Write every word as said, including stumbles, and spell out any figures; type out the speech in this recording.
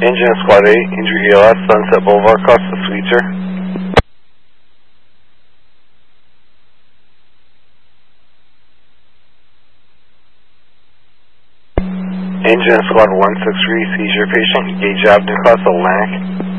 Engine Squad eight, injury E L S, Sunset Boulevard, cross the Sweetser. Engine Squad one six three, seizure patient, Gage Avenue, cross Atlantic.